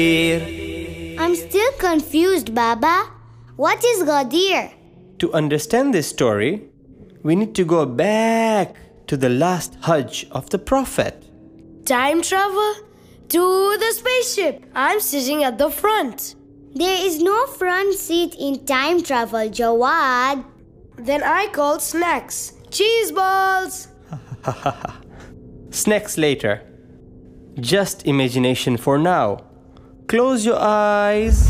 I'm still confused, Baba. What is Ghadir? To understand this story, we need to go back to the last Hajj of the Prophet. Time travel to the spaceship. I'm sitting at the front. There is no front seat in time travel, Jawad. Then I call snacks. Cheese balls. Snacks later. Just imagination for now. Close your eyes.